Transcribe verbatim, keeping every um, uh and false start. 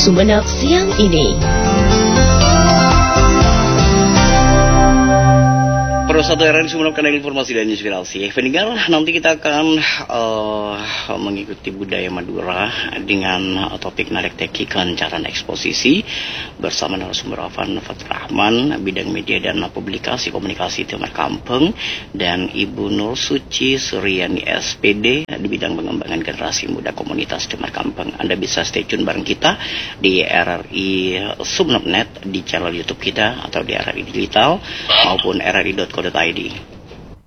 Sumeneb siang ini. Pro satu R R I Sumeneb, kanal informasi dan inspirasi. Pendengar, nanti kita akan uh, mengikuti budaya Madura dengan uh, topik Narek Teki Kelancaran Eksposisi bersama narasumber Afan Fatur Rahman, bidang media dan publikasi komunikasi Timur Kampung, dan Ibu Nur Suci Suryani S P D di bidang pengembangan generasi muda komunitas Timur Kampung. Anda bisa stay tune bareng kita di R R I Sumeneb Net, di channel YouTube kita atau di R R I Digital maupun R R I dot co dot I D.